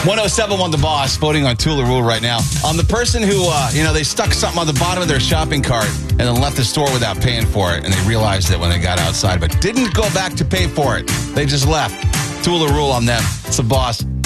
107 The Boss, voting on Tula Rule right now. On the person who, they stuck something on the bottom of their shopping cart and then left the store without paying for it. And they realized it when they got outside, but didn't go back to pay for it. They just left. Tula Rule on them. It's The Boss.